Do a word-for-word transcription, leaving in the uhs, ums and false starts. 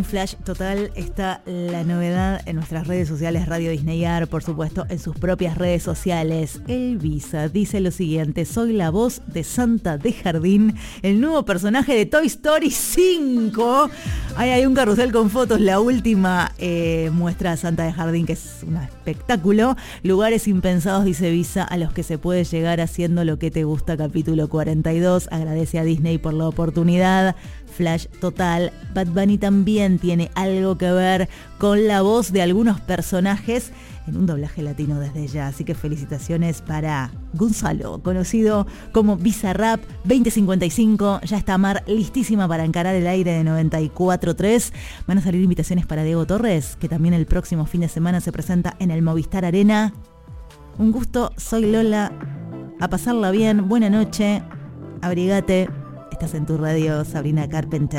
Flash Total está la novedad en nuestras redes sociales, Radio Disneyar, por supuesto, en sus propias redes sociales. Elvisa dice lo siguiente: soy la voz de Santa de Jardín, el nuevo personaje de Toy Story cinco. Ahí hay un carrusel con fotos, la última eh, muestra a Santa de Jardín, que es un espectáculo. Lugares impensados, dice Visa, a los que se puede llegar haciendo lo que te gusta, capítulo cuarenta y dos. Agradece a Disney por la oportunidad. Flash Total. Bad Bunny también tiene algo que ver con la voz de algunos personajes en un doblaje latino desde ya, así que felicitaciones para Gonzalo, conocido como Bizarrap veinte cincuenta y cinco. Ya está Mar listísima para encarar el aire de noventa y cuatro punto tres. Van a salir invitaciones para Diego Torres, que también el próximo fin de semana se presenta en el Movistar Arena. Un gusto, soy Lola, a pasarla bien, buena noche, abrigate. Estás en tu radio, Sabrina Carpenter.